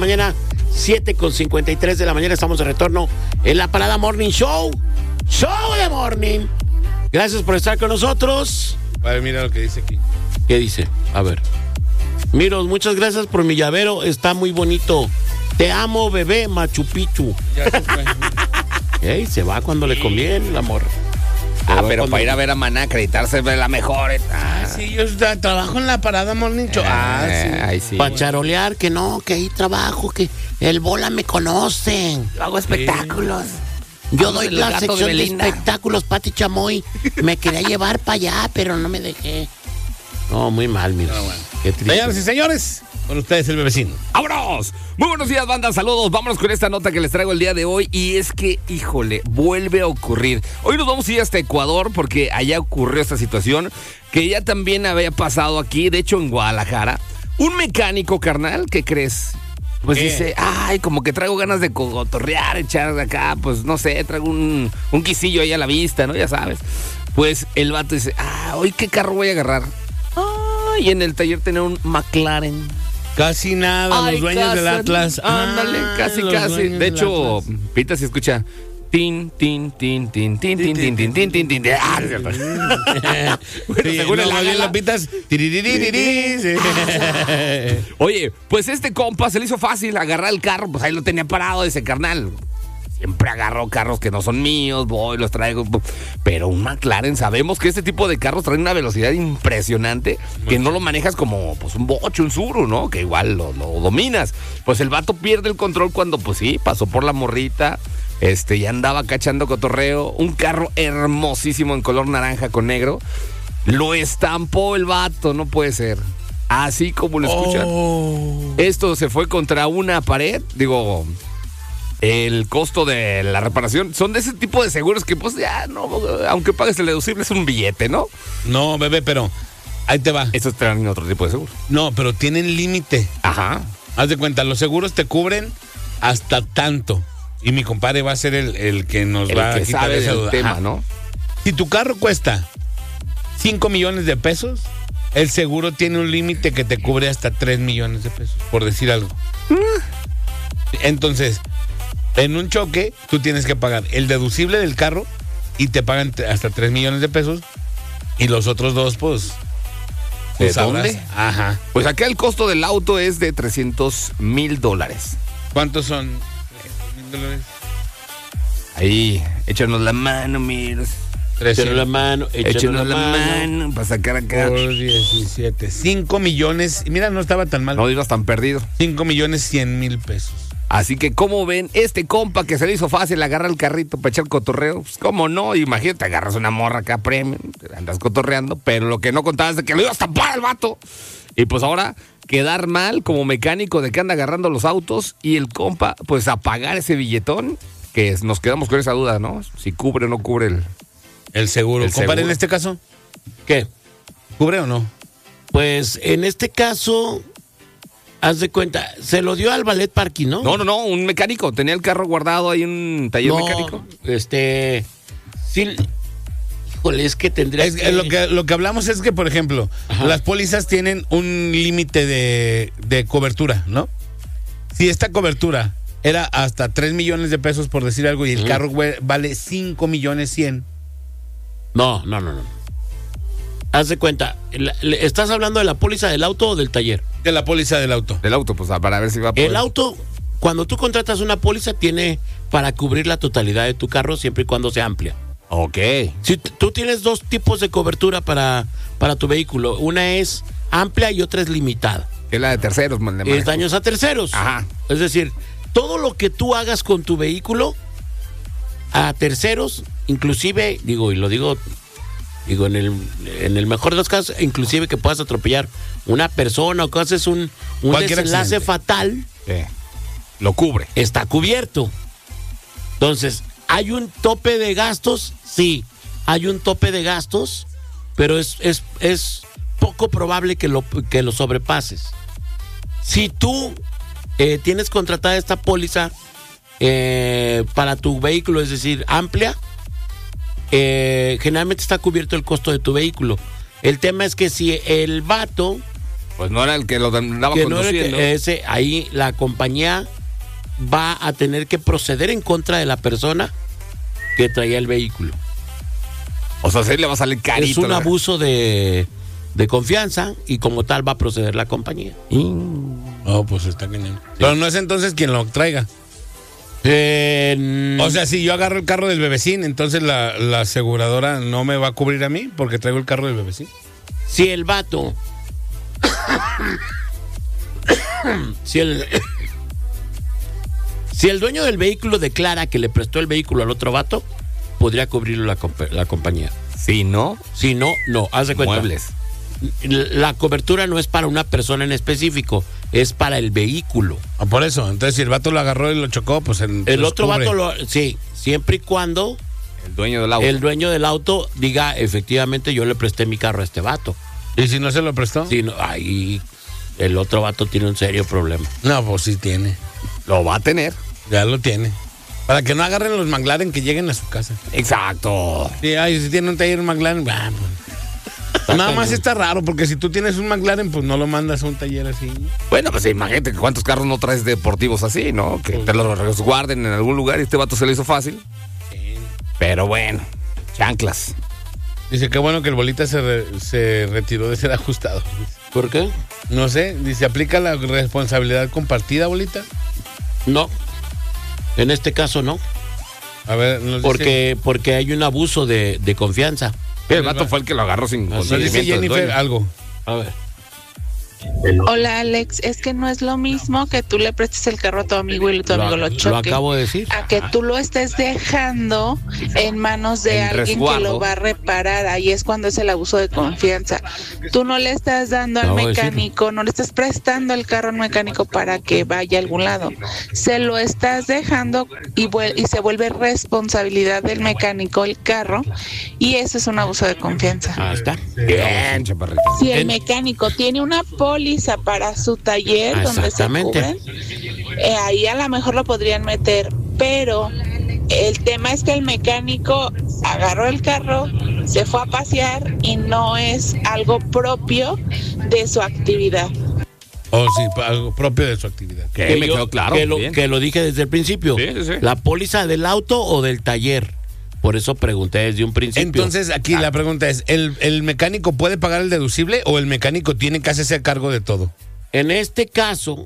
Mañana, 7:53 de la mañana, estamos de retorno en la Parada Morning Show. Show de Morning. Gracias por estar con nosotros. Vale, mira lo que dice aquí. ¿Qué dice? A ver. Miros, muchas gracias por mi llavero. Está muy bonito. Te amo, bebé Machu Picchu. Ya se fue. Ey, se va cuando le conviene el amor. Pero para ir a ver a Maná, acreditarse de la mejor. Sí, yo trabajo en la Parada Morning Show. Sí. Para charolear, que no, que ahí trabajo, que el bola me conocen. Yo hago espectáculos. Yo doy la sección de espectáculos, Pati Chamoy. Me quería llevar para allá, pero no me dejé. No, muy mal, mira. No, bueno. Qué triste. Señoras y señores, con ustedes el bebecino. ¡Vámonos! Muy buenos días, banda, saludos. Vámonos con esta nota que les traigo el día de hoy. Y es que, híjole, vuelve a ocurrir. Hoy nos vamos a ir hasta Ecuador porque allá ocurrió esta situación que ya también había pasado aquí, de hecho en Guadalajara. Un mecánico, carnal, ¿qué crees? Pues dice, ay, como que traigo ganas de cotorrear, echar de acá, pues no sé, traigo un quisillo ahí a la vista, ¿no? Ya sabes. Pues el vato dice, hoy qué carro voy a agarrar. Y en el taller tenía un McLaren. Casi nada, los dueños del Atlas. Ándale, casi. De hecho, Pita se escucha tin, tin, tin, tin, tin, tin, tin, tin, tin, tin, tin. Bueno, según el Lapitas. Oye, pues este compa se le hizo fácil agarrar el carro, pues ahí lo tenía parado, dice, carnal. Siempre agarro carros que no son míos, voy, los traigo. Pero un McLaren, sabemos que este tipo de carros traen una velocidad impresionante, que no lo manejas como pues un bocho, un Subaru, ¿no? Que igual lo dominas. Pues el vato pierde el control cuando, pues sí, pasó por la morrita, ya andaba cachando cotorreo. Un carro hermosísimo en color naranja con negro. Lo estampó el vato, no puede ser. Así como lo escuchan. Esto se fue contra una pared, digo... El costo de la reparación son de ese tipo de seguros que pues ya no, aunque pagues el deducible es un billete, ¿no? No, bebé, pero ahí te va. Estos traen otro tipo de seguro. No, pero tienen límite. Ajá. Haz de cuenta, los seguros te cubren hasta tanto. Y mi compadre va a ser el que nos va a quitar esa duda. Tema, ¿no? Si tu carro cuesta 5 millones de pesos, el seguro tiene un límite que te cubre hasta 3 millones de pesos, por decir algo. Entonces... En un choque, tú tienes que pagar el deducible del carro y te pagan hasta 3 millones de pesos. Y los otros dos, pues... ¿De dónde? Ajá. Pues acá el costo del auto es de $300,000. ¿Cuántos son? $300,000. Ahí, échanos la mano, mira. Échanos la mano, échanos la mano para sacar acá. Por 17. 5 millones. Mira, no estaba tan mal. No ibas tan perdido. 5,100,000 pesos. Así que, ¿cómo ven? Este compa que se le hizo fácil agarrar el carrito para echar cotorreo, pues, ¿cómo no? Imagínate, agarras una morra acá premium, andas cotorreando, pero lo que no contabas es de que lo ibas a tapar al vato. Y pues ahora, quedar mal como mecánico de que anda agarrando los autos y el compa, pues a pagar ese billetón, que nos quedamos con esa duda, ¿no? Si cubre o no cubre el seguro. Compadre, en este caso, ¿qué? ¿Cubre o no? Pues en este caso... Haz de cuenta, se lo dio al ballet parking, ¿no? No, un mecánico. Tenía el carro guardado ahí en un taller mecánico. Sí, híjole, es que tendría Lo que hablamos es que, por ejemplo, las pólizas tienen un límite de cobertura, ¿no? Si esta cobertura era hasta 3 millones de pesos, por decir algo, y el carro vale 5,100,000. No. Haz de cuenta, ¿estás hablando de la póliza del auto o del taller? De la póliza del auto. Del auto, pues para ver si va a poder. El auto, cuando tú contratas una póliza, tiene para cubrir la totalidad de tu carro siempre y cuando sea amplia. Ok. Si tú tienes dos tipos de cobertura para tu vehículo. Una es amplia y otra es limitada. Es la de terceros, man. Es daños a terceros. Ajá. Es decir, todo lo que tú hagas con tu vehículo a terceros, inclusive, digo en el mejor de los casos, inclusive que puedas atropellar una persona o que haces un desenlace fatal, lo cubre. Está cubierto. Entonces, ¿hay un tope de gastos? Sí, hay un tope de gastos, pero es poco probable que lo sobrepases. Si tú tienes contratada esta póliza para tu vehículo, es decir, amplia, generalmente está cubierto el costo de tu vehículo. El tema es que si el vato Pues no era el que lo andaba que no era conduciendo. ahí la compañía va a tener que proceder en contra de la persona que traía el vehículo. O sea, sí le va a salir carito. Es un abuso de confianza y como tal va a proceder la compañía. Oh, pues está cañón. Pero no es entonces quien lo traiga. O sea, si yo agarro el carro del bebecín, entonces la aseguradora no me va a cubrir a mí porque traigo el carro del bebecín. Si el vato... si el dueño del vehículo declara que le prestó el vehículo al otro vato, podría cubrirlo la compañía. Si no, no, haz de cuenta. muebles. La cobertura no es para una persona en específico, es para el vehículo. Ah, por eso, entonces si el vato lo agarró y lo chocó, pues el otro vato sí, siempre y cuando el dueño del auto diga, efectivamente yo le presté mi carro a este vato. ¿Y si no se lo prestó? Sí, no, ahí el otro vato tiene un serio problema. No, pues sí tiene. Lo va a tener. Ya lo tiene. Para que no agarren los McLaren que lleguen a su casa. Exacto. Sí, si tiene un taller McLaren, pues. Nada más está raro, porque si tú tienes un McLaren, pues no lo mandas a un taller así. Bueno, pues imagínate cuántos carros no traes deportivos así, ¿no? Que te los resguarden en algún lugar y este vato se le hizo fácil. Sí. Pero bueno, chanclas. Dice, qué bueno que el Bolita se retiró de ser ajustado. ¿Por qué? No sé, dice, ¿aplica la responsabilidad compartida, Bolita? No, en este caso no. A ver, nos dice... porque hay un abuso de confianza. El vato fue el que lo agarró sin Nos consentimiento dice del Jennifer dueño. algo. A ver. Hola Alex, es que no es lo mismo que tú le prestes el carro a tu amigo y tu amigo lo choque. Lo acabo de decir. A que tú lo estés dejando en manos de En alguien resguardo. que lo va a reparar. Ahí es cuando es el abuso de confianza. Tú no le estás dando al Acabo de mecánico, no le estás prestando el carro al mecánico para que vaya a algún lado. Se lo estás dejando y se vuelve responsabilidad del mecánico el carro. Y eso es un abuso de confianza. Ahí está. Bien, chaparrita. Si el mecánico tiene una póliza para su taller donde se Exactamente. cubren, ahí a lo mejor lo podrían meter, pero el tema es que el mecánico agarró el carro, se fue a pasear y no es algo propio de su actividad. Oh, sí, algo propio de su actividad. Que me quedó claro. Que lo dije desde el principio. Sí, sí, sí. ¿La póliza del auto o del taller? Por eso pregunté desde un principio. Entonces, aquí la pregunta es, ¿el mecánico puede pagar el deducible o el mecánico tiene que hacerse cargo de todo? En este caso,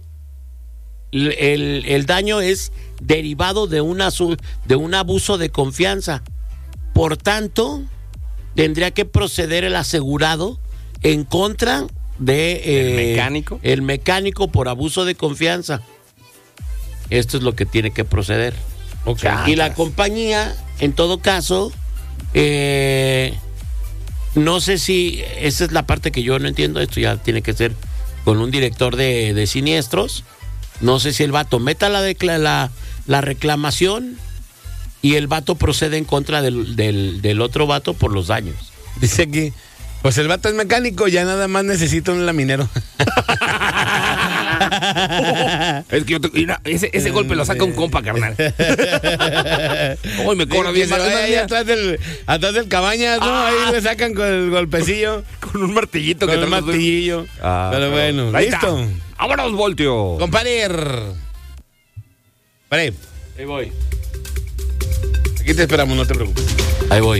el daño es derivado de un abuso de confianza. Por tanto, tendría que proceder el asegurado en contra de ¿El mecánico? el mecánico por abuso de confianza. Esto es lo que tiene que proceder. Okay. Y la compañía, en todo caso, no sé si esa es la parte que yo no entiendo. Esto ya tiene que ser con un director de siniestros. No sé si el vato meta la reclamación y el vato procede en contra del otro vato por los daños. Dice aquí, pues el vato es mecánico, ya nada más necesita un laminero. Es que mira, ese golpe lo saca un compa, carnal. Hoy me cobra bien. Ahí atrás del Cabañas, ¿no? Ahí le sacan con el golpecillo. Con un martillito. Con el martillillo. Pero bueno, ahí listo. está. ¡Vámonos, Voltio! Compadre. Ahí voy. Aquí te esperamos, no te preocupes. Ahí voy.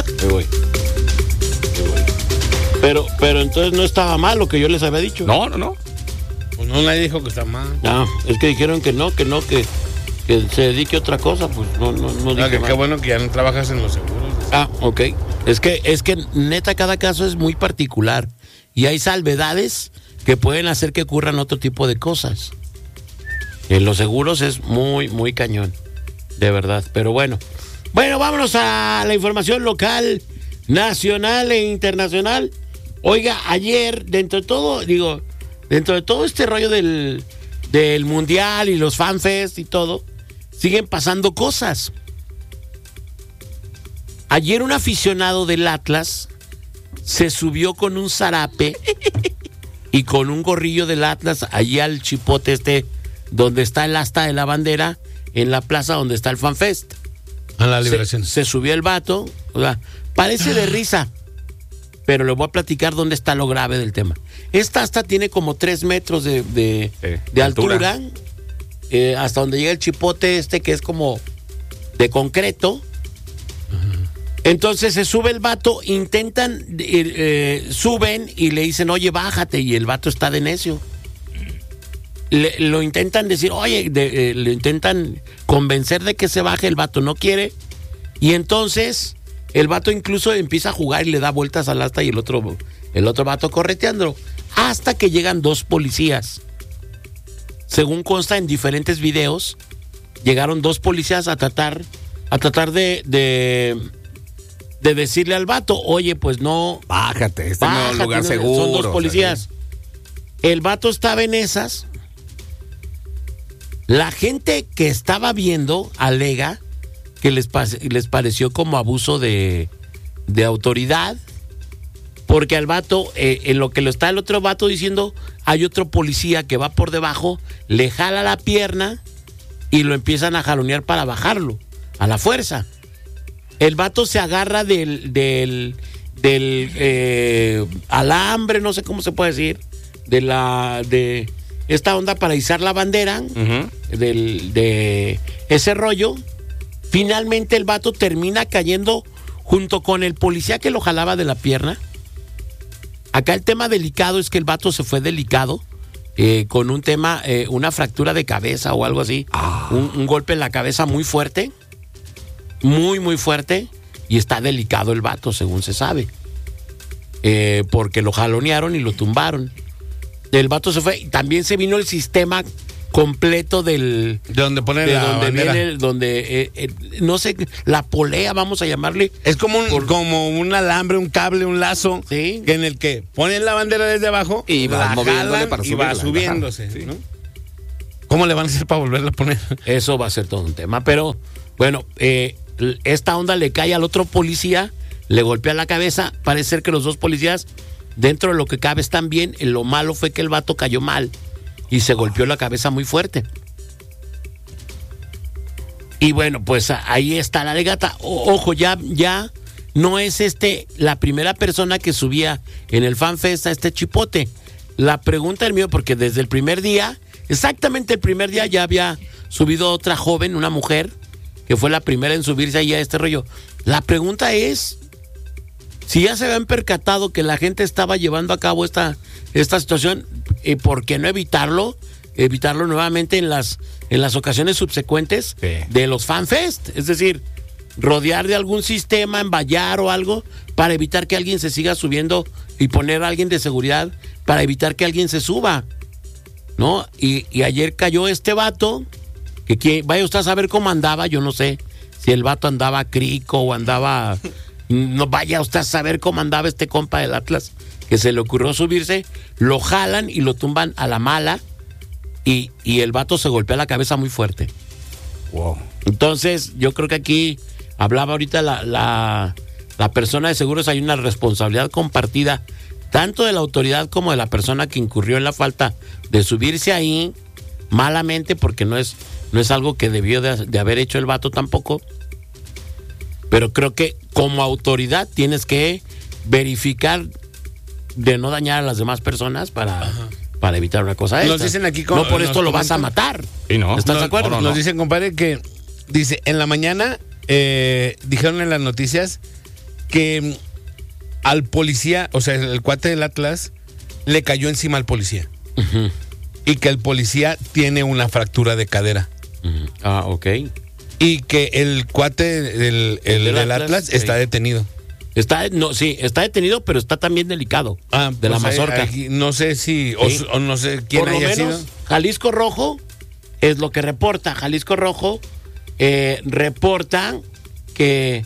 Pero entonces no estaba mal lo que yo les había dicho. No. Pues no, nadie dijo que está mal. No, es que dijeron que se dedique a otra cosa, pues no dije Qué bueno que ya no trabajas en los seguros. Ok. Es que neta cada caso es muy particular y hay salvedades que pueden hacer que ocurran otro tipo de cosas. En los seguros es muy, muy cañón, de verdad. Pero bueno, vámonos a la información local, nacional e internacional. Oiga, ayer, dentro de todo este rollo del mundial y los fanfest y todo, siguen pasando cosas. Ayer un aficionado del Atlas se subió con un zarape y con un gorrillo del Atlas allí al chipote donde está el asta de la bandera, en la plaza donde está el fanfest. A la liberación. Se subió el vato, o sea, parece de risa. pero le voy a platicar dónde está lo grave del tema. Esta asta tiene como 3 metros de altura, hasta donde llega el chipote que es como de concreto. Entonces se sube el vato, suben y le dicen, oye, bájate, y el vato está de necio. Lo intentan decir, oye, le intentan convencer de que se baje, el vato no quiere, y entonces el vato incluso empieza a jugar y le da vueltas al asta y el otro vato correteando, hasta que llegan 2 policías. Según consta en diferentes videos, llegaron 2 policías a tratar de decirle al vato, oye, pues no, bájate, este no es un lugar seguro. Son 2 policías. El vato estaba en esas. La gente que estaba viendo alega que les pareció como abuso de autoridad, porque al vato, en lo que lo está el otro vato diciendo, hay otro policía que va por debajo, le jala la pierna y lo empiezan a jalonear para bajarlo a la fuerza. El vato se agarra del alambre, no sé cómo se puede decir, de esta onda para izar la bandera, de ese rollo. Finalmente el vato termina cayendo junto con el policía que lo jalaba de la pierna. Acá el tema delicado es que el vato se fue delicado, con un tema, una fractura de cabeza o algo así, un golpe en la cabeza muy fuerte, muy fuerte, y está delicado el vato, según se sabe, porque lo jalonearon y lo tumbaron. El vato se fue, también se vino el sistema completo de donde ponen la bandera. No sé, la polea, vamos a llamarle. Es como un alambre, un cable, un lazo, ¿sí? En el que ponen la bandera desde abajo y va moviéndole para subirla, y va subiéndose, sí. ¿no? ¿Cómo le van a hacer para volverla a poner? Eso va a ser todo un tema, pero bueno, esta onda le cae al otro policía, le golpea la cabeza. Parece ser que los 2 policías, dentro de lo que cabe, están bien. Lo malo fue que el vato cayó mal y se golpeó la cabeza muy fuerte. Y bueno, pues ahí está la legata. Ojo, ya no es la primera persona que subía en el FanFest a este chipote. La pregunta del mío, porque desde el primer día, exactamente el primer día, ya había subido otra joven, una mujer, que fue la primera en subirse ahí a este rollo. La pregunta es, si ya se habían percatado que la gente estaba llevando a cabo esta situación, ¿por qué no evitarlo nuevamente en las ocasiones subsecuentes de los FanFest? Es decir, rodear de algún sistema, envallar o algo, para evitar que alguien se siga subiendo, y poner a alguien de seguridad para evitar que alguien se suba, ¿no? Y ayer cayó este vato, que vaya usted a saber cómo andaba. Yo no sé si el vato andaba crico o andaba... No, vaya usted a saber cómo andaba este compa del Atlas, que se le ocurrió subirse, lo jalan y lo tumban a la mala, y el vato se golpea la cabeza muy fuerte. Wow. Entonces, yo creo que aquí hablaba ahorita la persona de seguros, hay una responsabilidad compartida, tanto de la autoridad como de la persona que incurrió en la falta de subirse ahí malamente, porque no es algo que debió de haber hecho el vato tampoco. Pero creo que como autoridad tienes que verificar de no dañar a las demás personas para evitar una cosa de Nos estas. dicen aquí, no por esto lo vas a matar. ¿Y no? ¿Estás de acuerdo? Nos dicen, compadre, que dice, en la mañana dijeron en las noticias que al policía, o sea, el cuate del Atlas, le cayó encima al policía. Uh-huh. Y que el policía tiene una fractura de cadera. Uh-huh. Ah, ok. Y que el cuate del Atlas está detenido. Está detenido, pero está también delicado. De la mazorca. No sé si, sí. o no sé quién por lo haya menos, sido. Jalisco Rojo es lo que reporta. Jalisco Rojo reporta que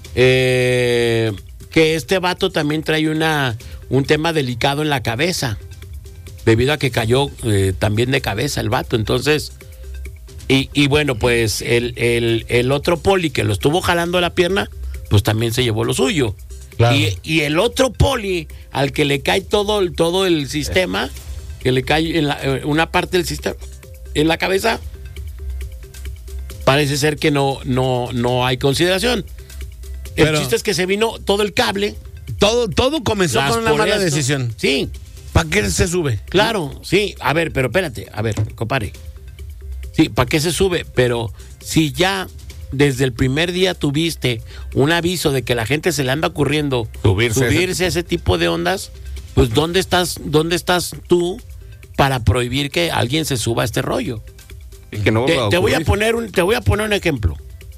este vato también trae un tema delicado en la cabeza, debido a que cayó también de cabeza el vato. Entonces, y bueno, pues el otro poli que lo estuvo jalando la pierna, pues también se llevó lo suyo. Claro. Y el otro poli al que le cae todo el sistema, que le cae en una parte del sistema en la cabeza, parece ser que no hay consideración. El chiste es que se vino todo el cable Todo comenzó Las con una mala poleas, decisión. Sí, ¿Para qué se sube? claro, sí. A ver, pero espérate, compadre. Sí, ¿para qué se sube? Pero si ya desde el primer día tuviste un aviso de que la gente se le anda ocurriendo subirse a ese tipo de ondas, pues ¿dónde estás tú para prohibir que alguien se suba a este rollo? Y que no Te voy a poner un ejemplo.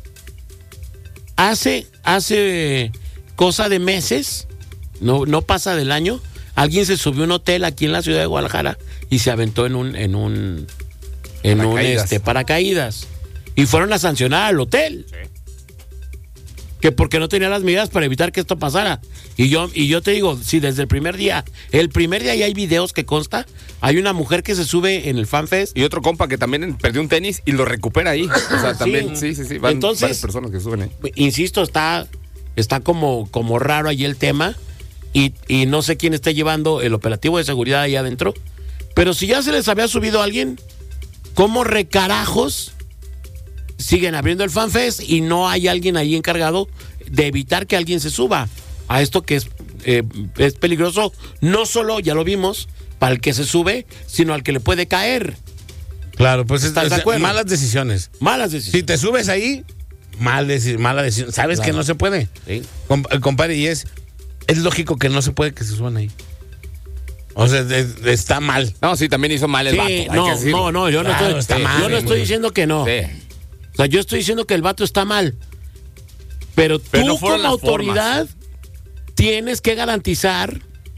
Hace cosa de meses, no pasa del año, alguien se subió a un hotel aquí en la ciudad de Guadalajara y se aventó en un paracaídas. Y fueron a sancionar al hotel. Sí. Que porque no tenía las medidas para evitar que esto pasara. Y yo te digo, si desde el primer día ya hay videos que consta, hay una mujer que se sube en el FanFest. Y otro compa que también perdió un tenis y lo recupera ahí. O sea, también, sí. Entonces, varias personas que suben ahí. Insisto, está como raro ahí el tema. Y no sé quién está llevando el operativo de seguridad ahí adentro. Pero si ya se les había subido a alguien, ¿cómo recarajos siguen abriendo el FanFest y no hay alguien ahí encargado de evitar que alguien se suba a esto que es peligroso? No solo, ya lo vimos, para el que se sube, sino al que le puede caer. Claro, pues ¿Estás de acuerdo? malas decisiones. Malas decisiones. Si te subes ahí, mala decisión. Sabes que no se puede. Sí. Compadre, y es lógico que no se puede que se suban ahí. O sea, está mal. No, sí, también hizo mal el vato. Hay que decirlo. No, yo no Claro, está mal, yo no estoy diciendo que no. Sí. O sea, yo estoy diciendo que el vato está mal. Pero tú no fueron como las autoridad tienes que garantizar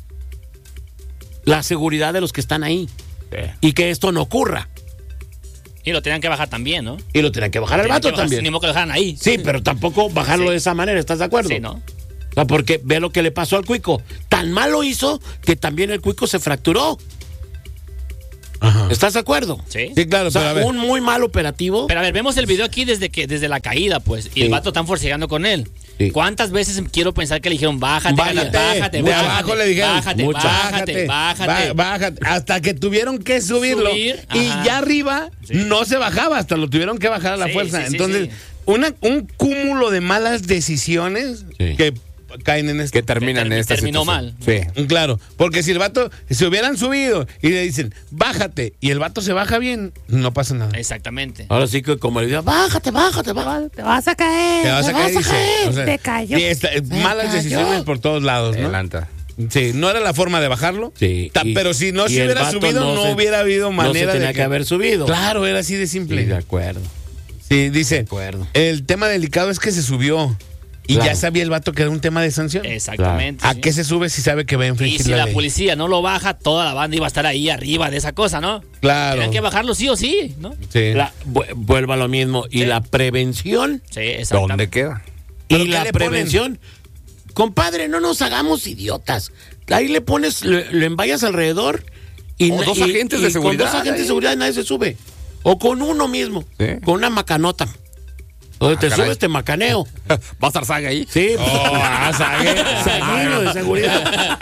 la seguridad de los que están ahí. Sí. Y que esto no ocurra. Y lo tenían que bajar también, ¿no? Y lo tenían que bajar al vato también. Ni modo que lo dejaran ahí. Sí, pero tampoco bajarlo de esa manera, ¿estás de acuerdo? Sí, ¿no? O sea, porque ve lo que le pasó al Cuico. Tan mal lo hizo que también el Cuico se fracturó. Ajá. ¿Estás de acuerdo? Sí. Sí, claro, O sea, pero a ver. un muy mal operativo. Pero a ver, vemos el video aquí desde la caída, pues. Y el vato están forcejeando con él. Sí. ¿Cuántas veces quiero pensar que le dijeron bájate, Bájate. De abajo le dijeron, bájate? Bájate. Hasta que tuvieron que subirlo. Y ajá. ya arriba Sí. no se bajaba, hasta lo tuvieron que bajar a la Sí, fuerza. sí, sí, Entonces, sí. un cúmulo de malas decisiones Sí. que caen en esto. Que terminan en esta terminó situación. mal. Sí. Claro, porque si el vato se hubieran subido y le dicen, bájate, y el vato se baja bien, no pasa nada. Exactamente. Ahora sí que como le digo, bájate. Te vas a caer. Te vas a caer, dice. O sea, te cayó. sí, malas cayó. decisiones por todos lados, ¿no? Adelanta. Sí, no era la forma de bajarlo. Sí, Pero si no y se el hubiera vato subido, no hubiera habido manera no se tenía de que haber subido. Claro, era así de simple. Sí, de acuerdo. Sí, dice. De acuerdo. El tema delicado es que se subió y Claro. ya sabía el vato que era un tema de sanción. Exactamente. ¿A sí. qué se sube si sabe que va a Y infringir si la la ley? policía no lo baja, toda la banda iba a estar ahí arriba de esa cosa, ¿no? Claro. Tenían que bajarlo sí o sí, ¿no? Sí. Vuelva a lo mismo. Y Sí. la prevención. Sí, exactamente. ¿Dónde queda? ¿Pero Y qué la le ponen? prevención. Compadre, no nos hagamos idiotas. Ahí le pones, le envallas alrededor. Y O dos agentes de seguridad Con dos agentes ahí. de seguridad nadie se sube. O con uno mismo. Sí. Con una macanota. Donde te caray. subes, te macaneo. ¿Va a estar Saga ahí? Sí. Oh, Seguido de seguridad.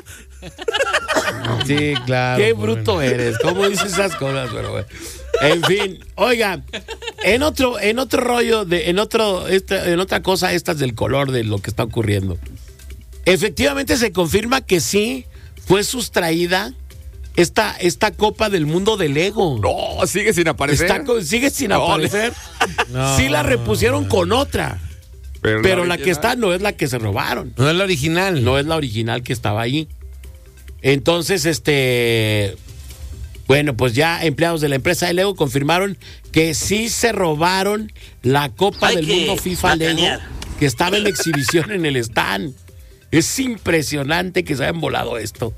Sí, claro. Qué pues, bruto eres. ¿Cómo dices esas cosas? Pero bueno. En fin, oiga, en otro rollo, en otra cosa, estas del color de lo que está ocurriendo. Efectivamente se confirma que sí fue sustraída esta Copa del Mundo del Lego. No, sigue sin aparecer. Sigue sin No, aparecer. No. Sí la repusieron con otra. Pero la que original. está no es la que se robaron. No es la original. No es la original que estaba ahí. Entonces, bueno, pues ya empleados de la empresa de Lego confirmaron que sí se robaron la Copa del Mundo FIFA Lego que estaba en exhibición en el stand. Es impresionante que se hayan volado esto.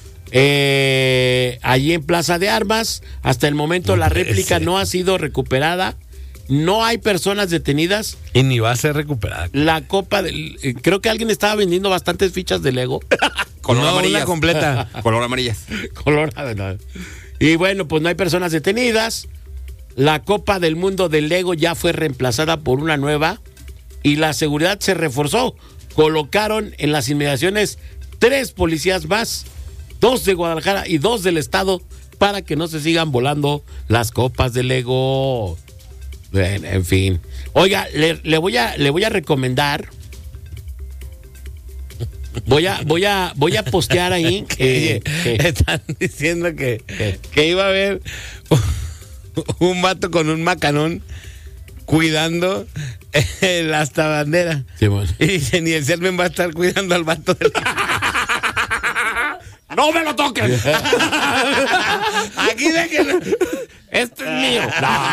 Allí en Plaza de Armas, hasta el momento la réplica no ha sido recuperada. No hay personas detenidas. Y ni va a ser recuperada. La Copa creo que alguien estaba vendiendo bastantes fichas de Lego. Color No, amarillas. una completa. Color amarillas. Colorado. Y bueno, pues no hay personas detenidas. La Copa del Mundo del Lego ya fue reemplazada por una nueva y la seguridad se reforzó. Colocaron en las inmediaciones 3 policías más, 2 de Guadalajara y 2 del estado, para que no se sigan volando las copas de Lego. Bueno, en fin. Oiga, le voy a recomendar Voy a postear ahí. Están diciendo que iba a haber un vato con un macanón cuidando la hasta bandera. Sí, bueno. Y dicen, y el Sermen va a estar cuidando al vato de ¡No me lo toquen! Aquí déjenlo. ¡Este es mío!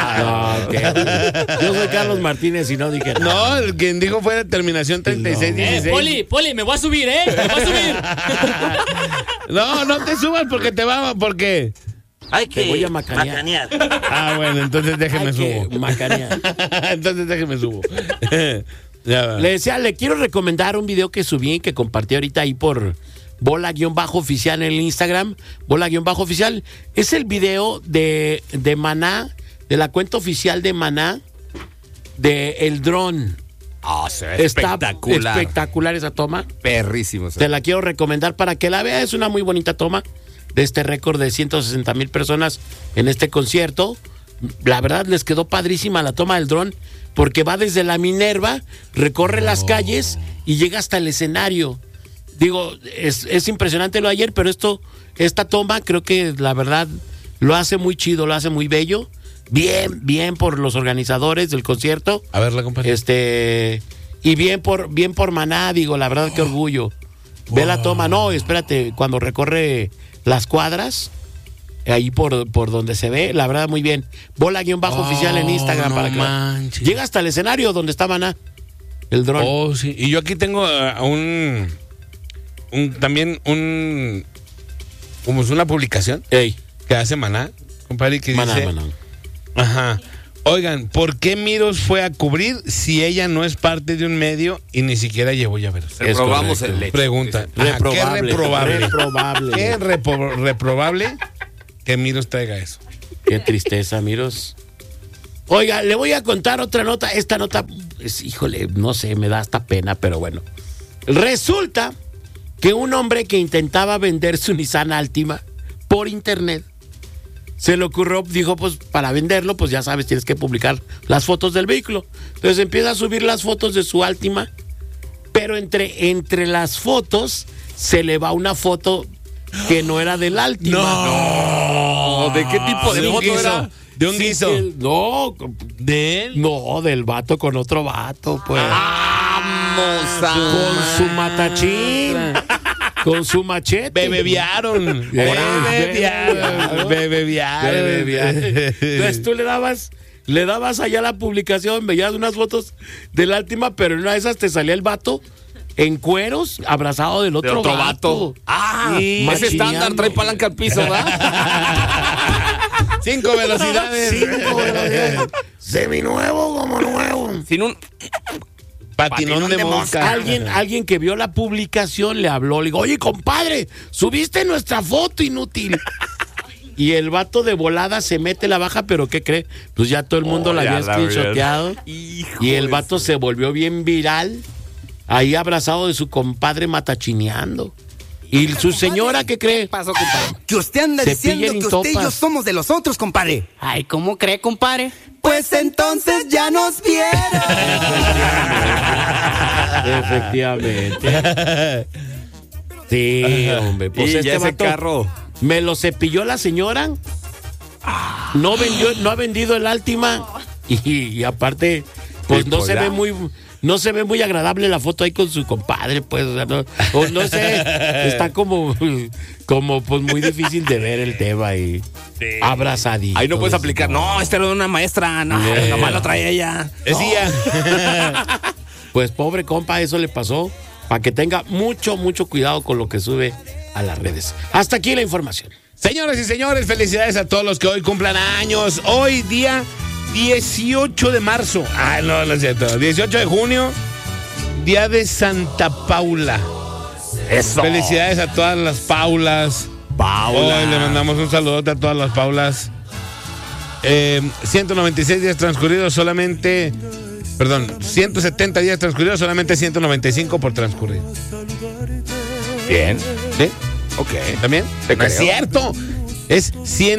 Yo soy Carlos Martínez y no dije nada. No, el quien dijo fue la terminación 3616. Poli, me voy a subir, ¿eh? Me voy a subir. No te subas porque te va, porque... Hay que voy a macanear. Ah, bueno, entonces déjeme Hay que subo. macanear. Entonces déjeme subo. Ya va. Le decía, le quiero recomendar un video que subí y que compartí ahorita ahí por bola-oficial en el Instagram, bola-oficial. Es el video de Maná, de la cuenta oficial de Maná, de el dron. Se ve espectacular. Espectacular esa toma. Perrísimo. Te la quiero recomendar para que la veas. Es una muy bonita toma de este récord de 160,000 personas en este concierto. La verdad les quedó padrísima la toma del dron porque va desde la Minerva, recorre las calles y llega hasta el escenario. Digo, es impresionante lo de ayer, pero esta toma creo que la verdad lo hace muy chido, lo hace muy bello. Bien por los organizadores del concierto. A ver, la compadre. Y bien por Maná, digo, la verdad qué orgullo. Ve la toma, no, espérate, cuando recorre las cuadras, ahí por donde se ve, la verdad muy bien. Bola-oficial en Instagram para que manches. llega hasta el escenario donde está Maná, el dron. Oh, sí. Y yo aquí tengo como es una publicación Ey, que hace Maná, compadre, que Maná, dice, Maná. ajá. Oigan, ¿por qué Miros fue a cubrir si ella no es parte de un medio y ni siquiera llevó llaveros? Reprobamos el hecho. Pregunta. Reprobable. ¿Qué reprobable que Miros traiga eso? Qué tristeza, Miros. Oiga, le voy a contar otra nota. Esta nota, híjole, no sé, me da hasta pena, pero bueno. Resulta que un hombre que intentaba vender su Nissan Altima por internet, se le ocurrió, dijo, pues para venderlo, pues ya sabes, tienes que publicar las fotos del vehículo. Entonces empieza a subir las fotos de su Altima, pero entre las fotos se le va una foto que no era del Altima. No. ¿De qué tipo de foto era? De un guiso. No, ¿De él? no, del vato con otro vato, pues. Vamos Con su matachín. Con su machete. Bebeviaron. Entonces tú le dabas allá la publicación, veías unas fotos del Altima, pero en una de esas te salía el vato en cueros, abrazado del otro vato. Ese machineando. estándar trae palanca al piso, ¿verdad? 5 velocidades. 5 velocidades. Seminuevo como nuevo. Sin un... Patinón de mosca. Alguien que vio la publicación le habló, le dijo, oye, compadre, subiste nuestra foto, inútil. Y el vato de volada se mete la baja, pero ¿qué cree? Pues ya todo el mundo la había screenshoteado. Y el vato se volvió bien viral, ahí abrazado de su compadre matachineando. Y su señora, ¿qué cree? ¿Qué pasó, compadre? Que usted anda Se diciendo pillan y que usted y yo topas. somos de los otros, compadre. Ay, ¿cómo cree, compadre? Pues entonces ya nos vieron. Efectivamente. Sí, hombre. Pues y este ya ese vato carro. me lo cepilló la señora. No ha vendido el Altima. Y aparte, pues Sí, no pues se ya. ve muy agradable la foto ahí con su compadre, pues. O no sé, está como pues muy difícil de ver el tema y abrazadito. Ahí no puedes aplicar. No, esta era de una maestra. No, nomás lo trae ella. Decía. Pues pobre compa, eso le pasó. Para que tenga mucho cuidado con lo que sube a las redes. Hasta aquí la información. Señoras y señores, felicidades a todos los que hoy cumplan años. Hoy día 18 de marzo. Ah, no es cierto. 18 de junio, día de Santa Paula. Eso. Felicidades a todas las Paulas. Hoy le mandamos un saludote a todas las Paulas. 196 días transcurridos, solamente... Perdón, 170 días transcurridos, solamente 195 por transcurrir. Bien. ¿Sí? Ok. ¿También? Te No es creo. cierto. Es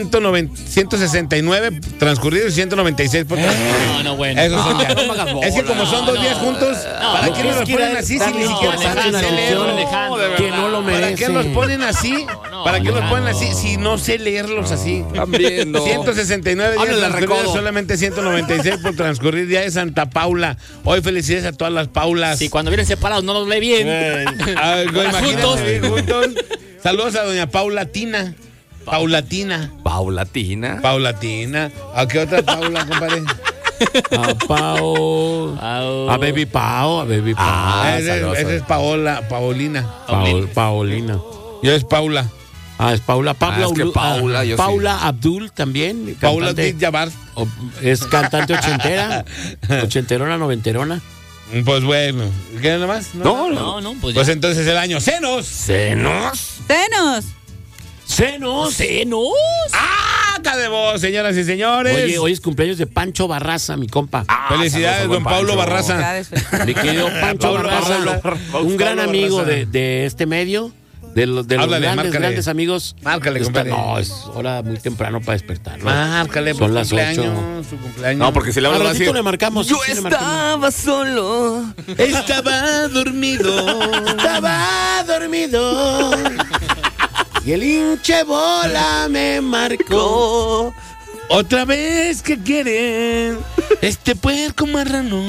169 transcurridos y 196 por transcurridos. No, bueno. Esos son ya. No hagas Es que bola. como son 2 días juntos, ¿para qué nos los ponen así si ni siquiera saben leerlos? que no lo ¿Para merece. qué nos ponen así? ¿Para qué nos ponen así si no sé leerlos así? También, no. 169 días Háblale al transcurridos, recodo. solamente 196 por transcurrir. Día de Santa Paula. Hoy felicidades a todas las Paulas. Si cuando vienen separados no los lee bien. Imagínate juntos. bien juntos. Saludos a doña Paulatina. Paulatina. Paulatina. ¿A qué otra Paula, compadre? A Pao. A Baby Pao. A Baby Pao. Esa es Paolina. Paolina. Yo es Paula. Es Paula. Es que Paula, yo sí. Paula Abdul también. Paula cantante. Abdul-Jabbar. Es cantante ochentera. Ochenterona, noventerona. Pues bueno. ¿Qué nada más? No, pues ya. Pues entonces el año. ¡Senos! Senos. ¡Tenos! Senos. ¿Senos? ¡Acá de vos, señoras y señores! Oye, hoy es cumpleaños de Pancho Barraza, mi compa. Felicidades, don Paulo Barraza. Mi querido Pancho Paulo Barraza, Barraza. un gran Paulo amigo Barraza. de este medio, de los Háblale, márcale. grandes amigos. Márcale, compadre. No, es hora muy temprano para despertar. ¿no? Márcale, Son las 8. Su cumpleaños. No, porque si le Al hablas así. ratito le marcamos. Yo sí, le marcamos. estaba solo. Estaba dormido. Estaba dormido. Y el hinche bola me marcó. Otra vez que quieren este puerco marrano.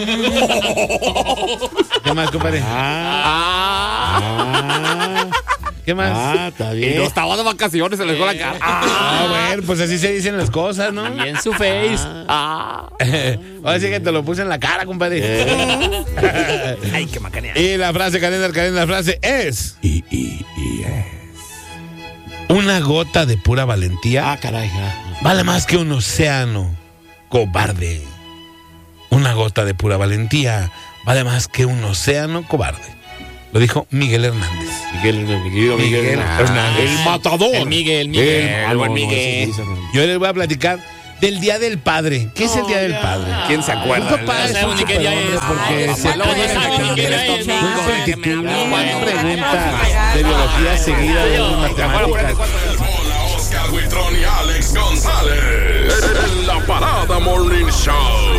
¿Qué más, compadre? ¿Qué más? Está Y bien. no estaba de vacaciones, se le dejó la cara. Bueno, pues así se dicen las cosas, ¿no? Y en su face. Ahora sí que te lo puse en la cara, compadre. Ay, qué macanea. Y la frase, cadena, la frase es... Una gota de pura valentía Caray. vale más que un océano cobarde. Una gota de pura valentía vale más que un océano cobarde. Lo dijo Miguel Hernández. Miguel Miguel Hernández. El matador. El Miguel. buen Miguel. Yo les voy a platicar del Día del Padre. ¿Qué es el Día del Padre? ¿Quién se acuerda? Un papá No es sabemos un ni qué día superhombre es. porque Ay, se papá, pone no sabe ni qué día es. una pregunta de biología seguida de matemáticas. Oscar Huitrón y Alex González en la Parada Morning Show.